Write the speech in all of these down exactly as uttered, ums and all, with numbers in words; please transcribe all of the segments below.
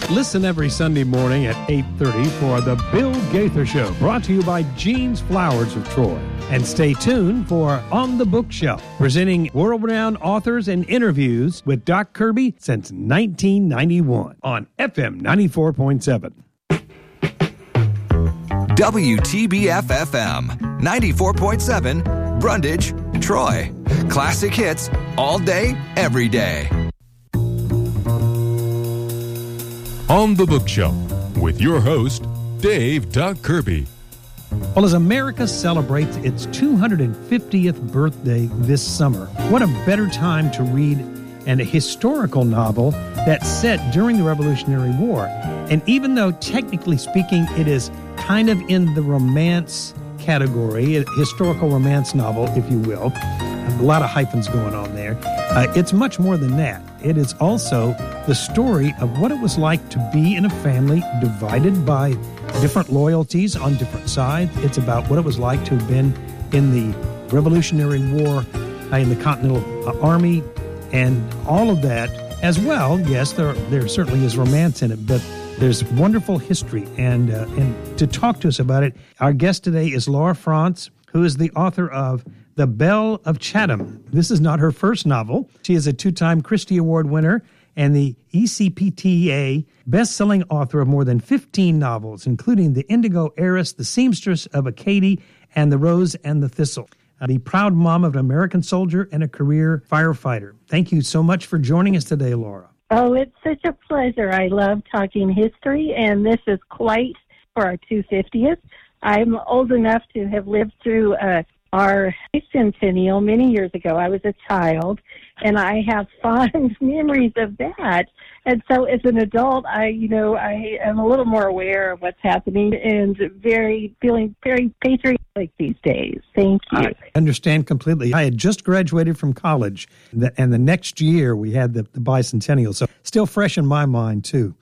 Listen every Sunday morning at eight thirty for The Bill Gaither Show, brought to you by Jean's Flowers of Troy. And stay tuned for On the Bookshelf, presenting world-renowned authors and interviews with Doc Kirby since nineteen ninety-one on F M ninety-four point seven. W T B F F M ninety-four point seven, Brundage, Troy. Classic hits all day, every day. On the Bookshelf with your host, Dave Doc Kirby. Well, as America celebrates its two hundred fiftieth birthday this summer, what a better time to read an historical novel that's set during the Revolutionary War. And even though technically speaking it is kind of in the romance category, a historical romance novel, if you will, a lot of hyphens going on there, uh, it's much more than that. It is also the story of what it was like to be in a family divided by different loyalties on different sides. It's about what it was like to have been in the Revolutionary War, uh, in the Continental uh, Army, and all of that as well. Yes, there there certainly is romance in it, but there's wonderful history. And uh, and to talk to us about it, our guest today is Laura Frantz, who is the author of The Belle of Chatham. This is not her first novel. She is a two-time Christie Award winner and the E C P T A best-selling author of more than fifteen novels, including The Indigo Heiress, The Seamstress of Acadie, and The Rose and the Thistle. Uh, the proud mom of an American soldier and a career firefighter. Thank you so much for joining us today, Laura. Oh, it's such a pleasure. I love talking history, and this is quite for our two hundred fiftieth. I'm old enough to have lived through uh, our centennial many years ago. I was a child, and I have fond memories of that. And so as an adult, I, you know, I am a little more aware of what's happening and very, feeling very patriotic these days. Thank you. I understand completely. I had just graduated from college, and the next year we had the, the bicentennial, so still fresh in my mind, too.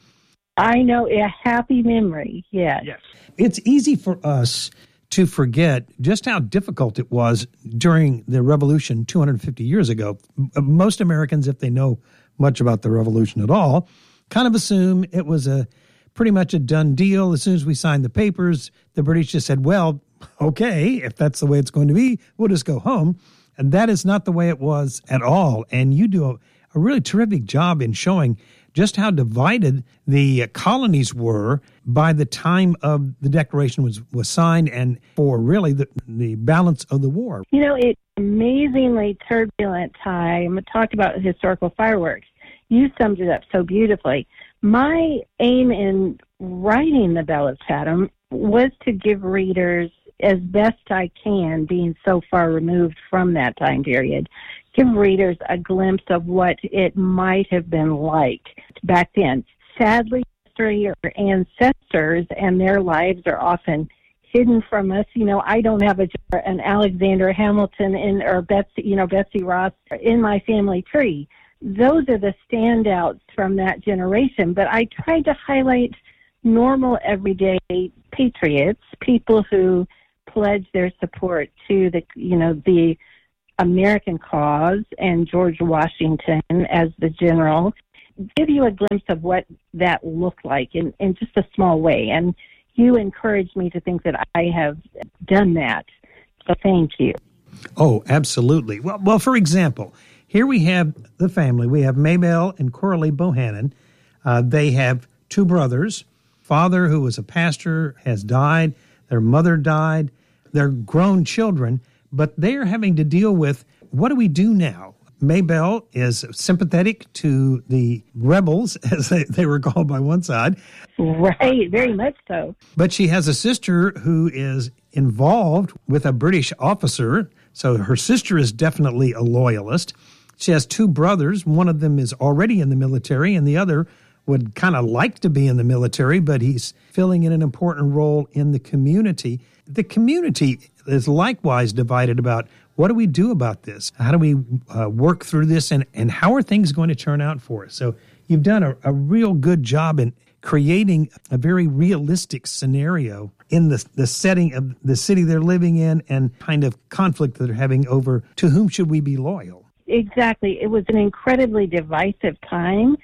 I know, a happy memory, yes. Yes. It's easy for us to forget just how difficult it was during the Revolution two hundred fifty years ago. Most Americans, if they know much about the Revolution at all, kind of assume it was a pretty much a done deal. As soon as we signed the papers, the British just said, well, okay, if that's the way it's going to be, we'll just go home. And that is not the way it was at all. And you do a, a really terrific job in showing just how divided the colonies were by the time of the Declaration was, was signed and for really the, the balance of the war. You know, it's an amazingly turbulent time. Talk about historical fireworks. You summed it up so beautifully. My aim in writing The Belle of Chatham was to give readers, as best I can, being so far removed from that time period, give readers a glimpse of what it might have been like back then. Sadly, history or ancestors and their lives are often hidden from us. You know, I don't have a, an Alexander Hamilton in, or Betsy, you know, Betsy Ross in my family tree. Those are the standouts from that generation. But I tried to highlight normal, everyday patriots, people who pledged their support to the, you know, the American cause and George Washington as the general. Give you a glimpse of what that looked like in, in just a small way. And you encouraged me to think that I have done that. So thank you. Oh, absolutely. Well, well, for example, here we have the family. We have Maybelle and Coralie Bohannon. Uh, they have two brothers. Father, who was a pastor, has died. Their mother died. They're grown children, but they're having to deal with, what do we do now? Maybelle is sympathetic to the rebels, as they, they were called by one side. Right, very much so. But she has a sister who is involved with a British officer, so her sister is definitely a loyalist. She has two brothers. One of them is already in the military, and the other would kind of like to be in the military, but he's filling in an important role in the community. The community is likewise divided about, what do we do about this? How do we uh, work through this, and, and how are things going to turn out for us? So you've done a, a real good job in creating a very realistic scenario in the, the setting of the city they're living in and kind of conflict that they're having over to whom should we be loyal. Exactly. It was an incredibly divisive time.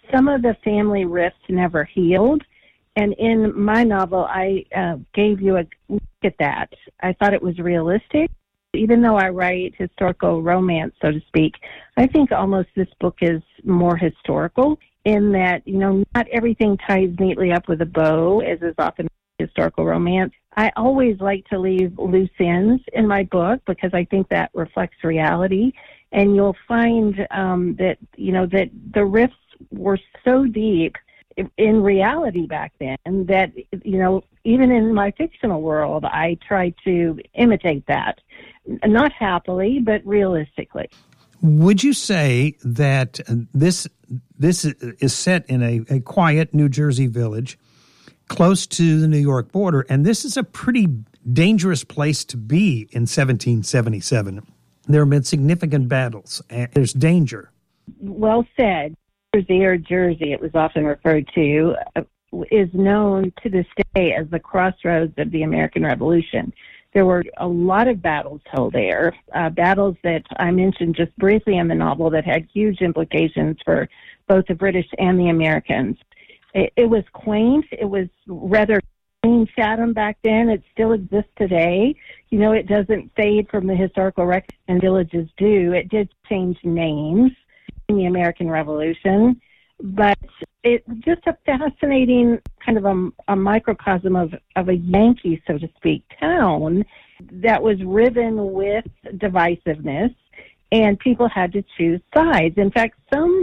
some of the family rifts never healed. And in my novel, I uh, gave you a look at that. I thought it was realistic. Even though I write historical romance, so to speak, I think almost this book is more historical in that, you know, not everything ties neatly up with a bow, as is often historical romance. I always like to leave loose ends in my book because I think that reflects reality. And you'll find um, that, you know, that the rifts were so deep in reality back then that, you know, even in my fictional world, I try to imitate that. Not happily, but realistically. Would you say that this this is set in a, a quiet New Jersey village close to the New York border, and this is a pretty dangerous place to be in seventeen seventy-seven? There have been significant battles, and there's danger. Well said. Jersey, or Jersey, it was often referred to, uh, is known to this day as the crossroads of the American Revolution. There were a lot of battles held there, uh, battles that I mentioned just briefly in the novel that had huge implications for both the British and the Americans. It, it was quaint. It was rather clean Chatham back then. It still exists today. You know, it doesn't fade from the historical record, and villages do. It did change names in the American Revolution, but it's just a fascinating kind of a, a microcosm of, of a Yankee, so to speak, town that was riven with divisiveness, and people had to choose sides. In fact, some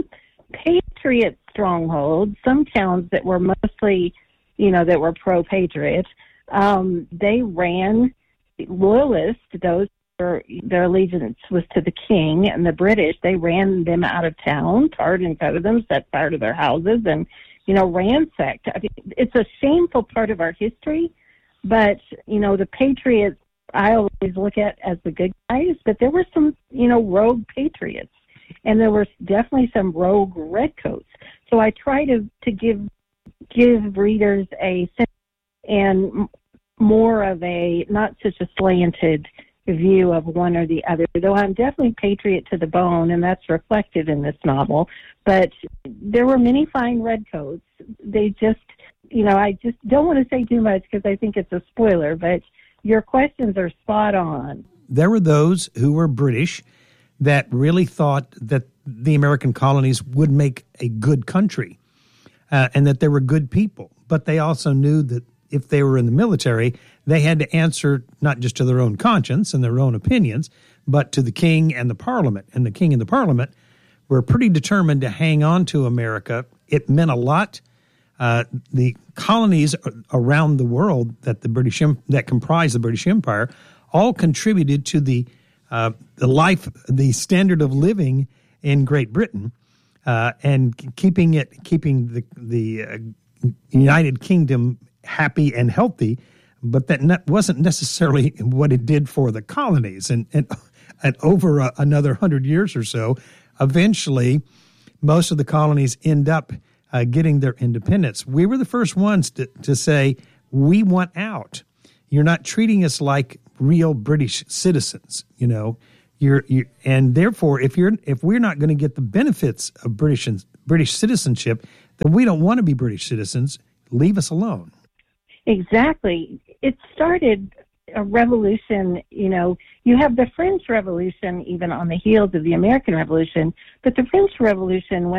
patriot strongholds, some towns that were mostly, you know, that were pro-patriot, um, they ran loyalists, those their allegiance was to the king, and the British, they ran them out of town, tarred and feathered them, set fire to their houses, and, you know, ransacked. I mean, it's a shameful part of our history, but, you know, the patriots, I always look at as the good guys, but there were some, you know, rogue patriots, and there were definitely some rogue redcoats. So I try to, to give give readers a sense and more of a, not such a slanted view of one or the other, though I'm definitely patriot to the bone, and that's reflected in this novel. But there were many fine redcoats. They just, you know, I just don't want to say too much because I think it's a spoiler, but your questions are spot on. There were those who were British that really thought that the American colonies would make a good country uh, and that they were good people. But they also knew that if they were in the military, they had to answer not just to their own conscience and their own opinions, but to the king and the parliament. And the king and the parliament were pretty determined to hang on to America. It meant a lot. Uh, the colonies around the world that the British that comprised the British Empire all contributed to the uh, the life, the standard of living in Great Britain, uh, and keeping it keeping the the uh, United Kingdom happy and healthy, but that ne- wasn't necessarily what it did for the colonies. And and, and over a, another hundred years or so, eventually, most of the colonies end up uh, getting their independence. We were the first ones to, to say, we want out. You're not treating us like real British citizens, you know. You're, you and therefore, if you're if we're not going to get the benefits of British British citizenship, then we don't want to be British citizens. Leave us alone. Exactly. It started a revolution, you know, you have the French Revolution even on the heels of the American Revolution, but the French Revolution went